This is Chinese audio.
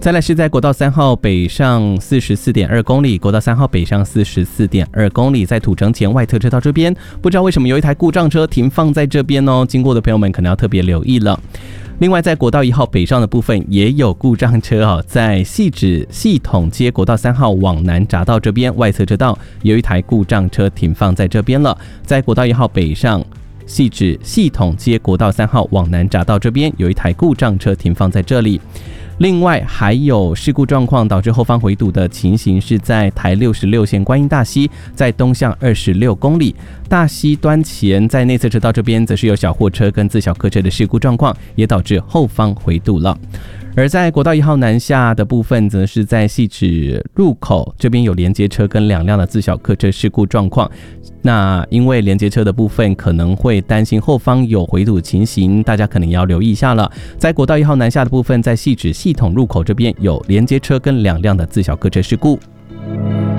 再来是在国道3号北上 44.2 公里，国道3号北上 44.2 公里，在土城前外侧车道这边，不知道为什么有一台故障车停放在这边哦，经过的朋友们可能要特别留意了。另外，在国道1号北上的部分也有故障车在汐止系统街国道3号往南匝道这边外侧车道有一台故障车停放在这边了。在国道1号北上汐止系统街国道3号往南匝道这边有一台故障车停放在这里。另外还有事故状况导致后方回堵的情形，是在台66线观音大溪，在东向26公里，大溪端前在内侧车道这边则是有小货车跟自小客车的事故状况，也导致后方回堵了。而在国道1号南下的部分，则是在汐止入口这边有连接车跟2辆的自小客车事故状况。那因为连接车的部分可能会担心后方有回堵情形，大家可能也要留意一下了。在国道1号南下的部分，在汐止系统入口这边有连接车跟2辆的自小客车事故。